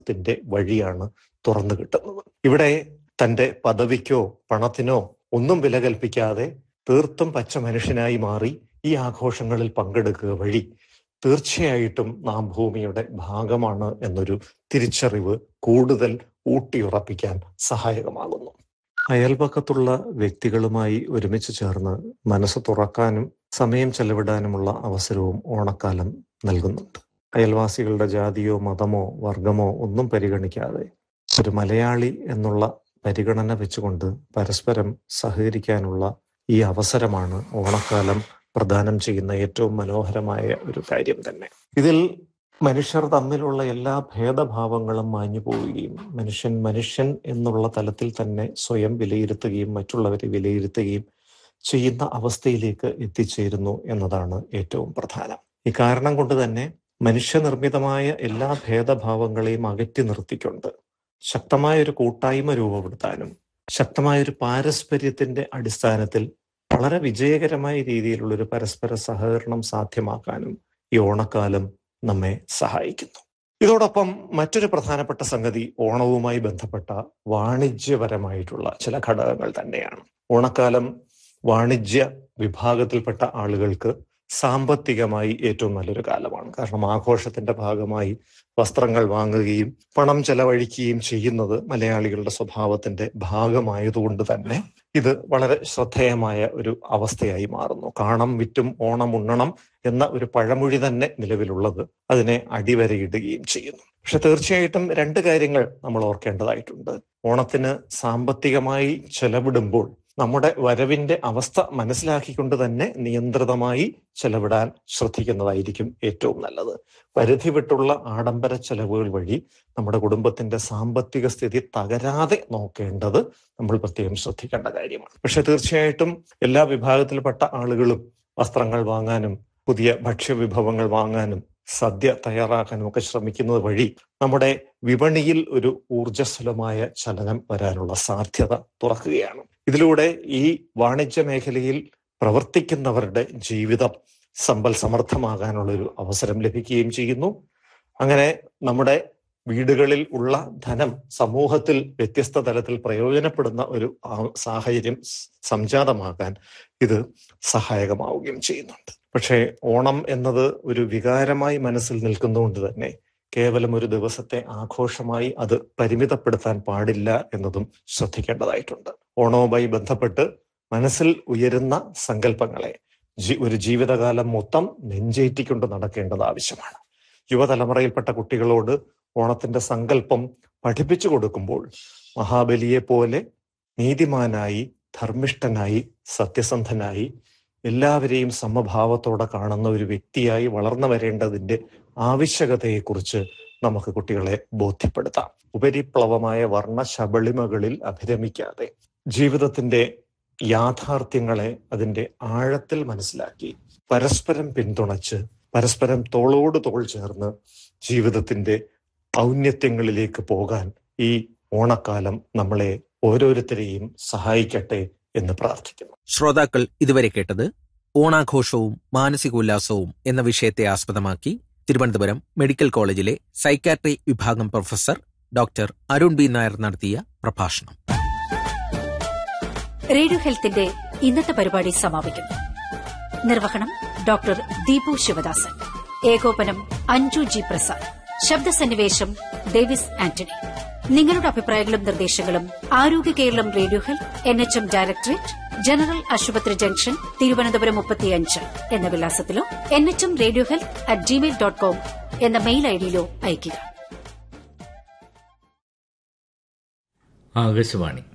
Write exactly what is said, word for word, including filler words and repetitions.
ത്തിന്റെ വഴിയാണ് തുറന്നു കിട്ടുന്നത്. ഇവിടെ തന്റെ പദവിക്കോ പണത്തിനോ ഒന്നും വില കൽപ്പിക്കാതെ തീർത്തും പച്ച മനുഷ്യനായി മാറി ഈ ആഘോഷങ്ങളിൽ പങ്കെടുക്കുക വഴി തീർച്ചയായിട്ടും നാം ഭൂമിയുടെ ഭാഗമാണ് എന്നൊരു തിരിച്ചറിവ് കൂടുതൽ ഊട്ടിയുറപ്പിക്കാൻ സഹായകമാകുന്നു. അയൽപക്കത്തുള്ള വ്യക്തികളുമായി ഒരുമിച്ച് ചേർന്ന് മനസ്സ് തുറക്കാനും സമയം ചെലവിടാനുമുള്ള അവസരവും ഓണക്കാലം നൽകുന്നുണ്ട്. അയൽവാസികളുടെ ജാതിയോ മതമോ വർഗമോ ഒന്നും പരിഗണിക്കാതെ ഒരു മലയാളി എന്നുള്ള പരിഗണന വെച്ചുകൊണ്ട് പരസ്പരം സഹകരിക്കാനുള്ള ഈ അവസരമാണ് ഓണക്കാലം പ്രദാനം ചെയ്യുന്ന ഏറ്റവും മനോഹരമായ ഒരു കാര്യം തന്നെ. ഇതിൽ മനുഷ്യർ തമ്മിലുള്ള എല്ലാ ഭേദഭാവങ്ങളും മാഞ്ഞു പോവുകയും മനുഷ്യൻ മനുഷ്യൻ എന്നുള്ള തലത്തിൽ തന്നെ സ്വയം വിലയിരുത്തുകയും മറ്റുള്ളവരെ വിലയിരുത്തുകയും ചെയ്യുന്ന അവസ്ഥയിലേക്ക് എത്തിച്ചേരുന്നു എന്നതാണ് ഏറ്റവും പ്രധാനം. ഈ കാരണം കൊണ്ട് തന്നെ മനുഷ്യനിർമ്മിതമായ എല്ലാ ഭേദഭാവങ്ങളെയും അകറ്റി നിർത്തിക്കൊണ്ട് ശക്തമായൊരു കൂട്ടായ്മ രൂപപ്പെടുത്താനും ശക്തമായൊരു പാരസ്പര്യത്തിന്റെ അടിസ്ഥാനത്തിൽ വളരെ വിജയകരമായ രീതിയിലുള്ളൊരു പരസ്പര സഹകരണം സാധ്യമാക്കാനും ഈ ഓണക്കാലം നമ്മെ സഹായിക്കുന്നു. ഇതോടൊപ്പം മറ്റൊരു പ്രധാനപ്പെട്ട സംഗതി ഓണവുമായി ബന്ധപ്പെട്ട വാണിജ്യപരമായിട്ടുള്ള ചില ഘടകങ്ങൾ തന്നെയാണ്. ഓണക്കാലം വാണിജ്യ വിഭാഗത്തിൽപ്പെട്ട ആളുകൾക്ക് സാമ്പത്തികമായി ഏറ്റവും നല്ലൊരു കാലമാണ്. കാരണം ആഘോഷത്തിന്റെ ഭാഗമായി വസ്ത്രങ്ങൾ വാങ്ങുകയും പണം ചെലവഴിക്കുകയും ചെയ്യുന്നത് മലയാളികളുടെ സ്വഭാവത്തിന്റെ ഭാഗമായതുകൊണ്ട് തന്നെ ഇത് വളരെ ശ്രദ്ധേയമായ ഒരു അവസ്ഥയായി മാറുന്നു. കാണം വിറ്റും ഓണം ഉണ്ണണം എന്ന ഒരു പഴമൊഴി തന്നെ നിലവിലുള്ളത് അതിനെ അടിവരയിടുകയും ചെയ്യുന്നു. പക്ഷെ തീർച്ചയായിട്ടും രണ്ട് കാര്യങ്ങൾ നമ്മൾ ഓർക്കേണ്ടതായിട്ടുണ്ട്. ഓണത്തിന് സാമ്പത്തികമായി ചെലവിടുമ്പോൾ നമ്മുടെ വരവിന്റെ അവസ്ഥ മനസ്സിലാക്കിക്കൊണ്ട് തന്നെ നിയന്ത്രിതമായി ചെലവിടാൻ ശ്രദ്ധിക്കുന്നതായിരിക്കും ഏറ്റവും നല്ലത്. പരിധി വിട്ടുള്ള ആഡംബര ചെലവുകൾ വഴി നമ്മുടെ കുടുംബത്തിന്റെ സാമ്പത്തിക സ്ഥിതി തകരാതെ നോക്കേണ്ടത് നമ്മൾ പ്രത്യേകം ശ്രദ്ധിക്കേണ്ട കാര്യമാണ്. പക്ഷെ തീർച്ചയായിട്ടും എല്ലാ വിഭാഗത്തിൽപ്പെട്ട ആളുകളും വസ്ത്രങ്ങൾ വാങ്ങാനും പുതിയ ഭക്ഷ്യവിഭവങ്ങൾ വാങ്ങാനും സദ്യ തയ്യാറാക്കാനും ഒക്കെ ശ്രമിക്കുന്നത് വഴി നമ്മുടെ വിപണിയിൽ ഒരു ഊർജ്ജസ്വലമായ ചലനം വരാനുള്ള സാധ്യത തുറക്കുകയാണ്. ഇതിലൂടെ ഈ വാണിജ്യ മേഖലയിൽ പ്രവർത്തിക്കുന്നവരുടെ ജീവിതം സമ്പൽ സമൃദ്ധമാകാനുള്ളൊരു അവസരം ലഭിക്കുകയും ചെയ്യുന്നു. അങ്ങനെ നമ്മുടെ വീടുകളിൽ ഉള്ള ധനം സമൂഹത്തിൽ വ്യത്യസ്ത തലത്തിൽ പ്രയോജനപ്പെടുന്ന ഒരു സാഹചര്യം സംജാതമാകാൻ ഇത് സഹായകമാവുകയും ചെയ്യുന്നുണ്ട്. പക്ഷേ ഓണം എന്നത് ഒരു വികാരമായി മനസ്സിൽ നിൽക്കുന്നതുകൊണ്ട് തന്നെ കേവലം ഒരു ദിവസത്തെ ആഘോഷമായി അത് പരിമിതപ്പെടുത്താൻ പാടില്ല എന്നതും ശ്രദ്ധിക്കേണ്ടതായിട്ടുണ്ട്. ഓണവുമായി ബന്ധപ്പെട്ട് മനസ്സിൽ ഉയരുന്ന സങ്കല്പങ്ങളെ ഒരു ജീവിതകാലം മൊത്തം നെഞ്ചേറ്റിക്കൊണ്ട് നടക്കേണ്ടത് ആവശ്യമാണ്. യുവതലമുറയിൽപ്പെട്ട കുട്ടികളോട് ഓണത്തിന്റെ സങ്കല്പം പഠിപ്പിച്ചു കൊടുക്കുമ്പോൾ മഹാബലിയെ പോലെ നീതിമാനായി ധർമ്മിഷ്ഠനായി സത്യസന്ധനായി എല്ലാവരെയും സമഭാവത്തോടെ കാണുന്ന ഒരു വ്യക്തിയായി വളർന്നു വരേണ്ടതിന്റെ ആവശ്യകതയെക്കുറിച്ച് നമുക്ക് കുട്ടികളെ ബോധ്യപ്പെടുത്താം. ഉപരിപ്ലവമായ വർണ്ണ ശബളിമകളിൽ അഭിരമിക്കാതെ ജീവിതത്തിന്റെ യാഥാർത്ഥ്യങ്ങളെ അതിന്റെ ആഴത്തിൽ മനസ്സിലാക്കി പരസ്പരം പിന്തുണച്ച് പരസ്പരം തോളോട് തോൾ ചേർന്ന് ജീവിതത്തിന്റെ ഔന്നത്യങ്ങളിലേക്ക് പോകാൻ ഈ ഓണക്കാലം നമ്മളെ ഓരോരുത്തരെയും സഹായിക്കട്ടെ എന്ന് പ്രാർത്ഥിക്കുന്നു. ശ്രോതാക്കൾ ഇതുവരെ കേട്ടത് ഓണാഘോഷവും മാനസികോല്ലാസവും എന്ന വിഷയത്തെ ആസ്പദമാക്കി തിരുവനന്തപുരം മെഡിക്കൽ കോളേജിലെ സൈക്കാട്രി വിഭാഗം professor doctor Arun B Nair നടത്തിയ പ്രഭാഷണം. റേഡിയോ ഹെൽത്തിന്റെ ഇന്നത്തെ പരിപാടി സമാപിക്കുന്നു. നിർവഹണം ഡോക്ടർ ദീപു ശിവദാസൻ, ഏകോപനം അഞ്ജു ജി പ്രസാദ്, ശബ്ദസന്നിവേശം ഡേവിസ് ആന്റണി. നിങ്ങളുടെ അഭിപ്രായങ്ങളും നിർദ്ദേശങ്ങളും ആരോഗ്യ Keralam radio health N H M directorate general ആശുപത്രി ജംഗ്ഷൻ തിരുവനന്തപുരം മുപ്പത്തിയഞ്ച് എന്ന വിലാസത്തിലോ N H M radio health at Gmail dot com എന്ന മെയിൽ ഐഡിയിലോ അയയ്ക്കുക. ആകാശവാണി